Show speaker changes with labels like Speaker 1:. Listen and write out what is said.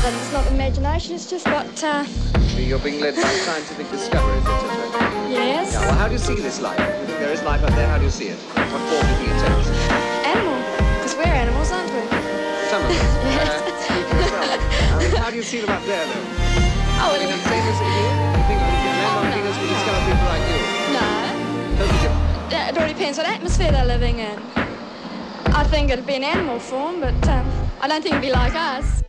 Speaker 1: then it's not imagination, it's just what,
Speaker 2: You're being led by scientific discoveries, etc.
Speaker 1: yes.
Speaker 2: Yeah, well, how do you see this life? You think there is life out there? How do you see it? What form do you think it takes?
Speaker 1: Animal, because we're animals, aren't we?
Speaker 2: Some of them. Speak for yourself. How do you see them up there, though?
Speaker 1: Oh,
Speaker 2: I mean, the same as here? You think if you land on Venus, we discover people like you?
Speaker 1: No.
Speaker 2: Totally different.
Speaker 1: It all depends what atmosphere they're living in. I think it'd be an animal form, but I don't think it'd be like us.